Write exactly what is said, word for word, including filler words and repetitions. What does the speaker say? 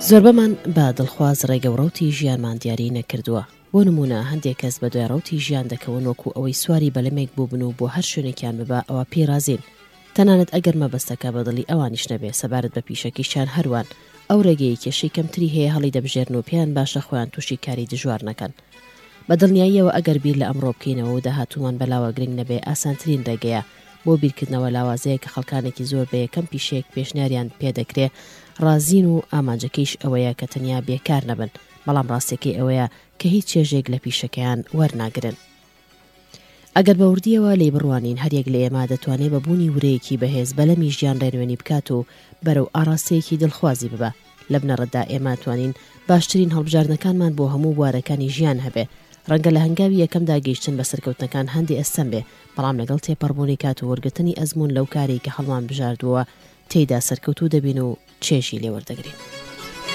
زۆربەمان بە دڵخواز ڕێگەوڕەوتی ژیانمان دیاری نەکردووە. بۆ نمونە هەندێک کەس بە دوای ڕەوتی ژیان دەکەون وەکو ئەوەی سواری بەلەمێک بووبن و بۆ هەر شوێنێکیان ببە ئەوە پێی رازین. تەنانەت ئەگەر مەبەستەکە بەدڵی ئەوانیش نەبێ سەبارەت بە پیشەکیشیان هەروان ئەو ڕێگەی کێشەی کەمتری هەیە هەڵی دەبژێرن و پێیان باشە خۆیان تووشی کاری دژوار نەکەن. بە دڵنیاییەوە ئەگەر بیر لە ئەمڕۆ بکەینەوە و داهاتوومان بەلاوە گرنگ نەبێ ئاسانترین ڕێگەیە بۆ بیرکردنەوە لاوازەیە کە خەڵکانێکی زۆر بە یەکەم پیشەیەک پێشنیاریان پێدەکرێ ڕازین و ئامانجەکەیش ئەوەیە کە تەنیا بێکار نەبن، بەڵام ڕاستیەکەی ئەوەیە کە هیچ چێژێک لە پیشەکەیان وەرناگرن. ئەگەر بە وردیەوە لێ بڕوانین هەریەک لە ئێمە دەتوانێت بەبوونی ورەیەکی بەهێز بەلەمی ژیان ڕێنوێنی بکات و بەرەو ئاراستەیەکی دڵخوازی ببە. لە بنەڕەتدا ئێمە توانین باشترین هەڵبژاردنەکانمان بۆ هەموو بوارەکانی ژیان هەبێ. ڕەنگە لە هەنگاوی یەکەمدا گەیشتن بە سەرکەوتنەکان هەندی ئەستەم بێ، بەڵام لەگەڵ تێپەڕبوونی کات و وەرگرتنی ئەزموون لەو کاری کە هەڵمان بژاردووە تێیدا سەرکەوتوو دەبین و چێژی لێوەردەگرین.